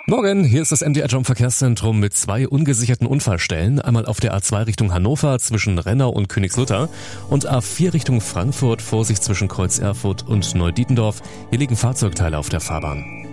Morgen, hier ist das MDR Jump Verkehrszentrum mit 2 ungesicherten Unfallstellen. Einmal auf der A2 Richtung Hannover zwischen Rennau und Königslutter und A4 Richtung Frankfurt, Vorsicht zwischen Kreuz Erfurt und Neudietendorf. Hier liegen Fahrzeugteile auf der Fahrbahn.